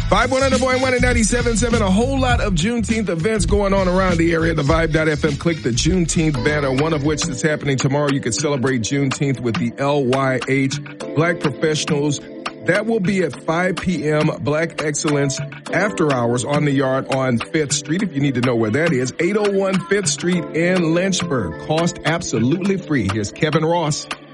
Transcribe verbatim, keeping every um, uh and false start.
five one hundred point one and ninety-seven point seven. A whole lot of Juneteenth events going on around the area. The Vibe dot F M. Click the Juneteenth banner, one of which is happening tomorrow. You can celebrate Juneteenth with the L Y H Black Professionals. That will be at five p.m. Black Excellence After Hours on the Yard on fifth Street. If you need to know where that is, eight oh one fifth Street in Lynchburg. Cost absolutely free. Here's Kevin Ross.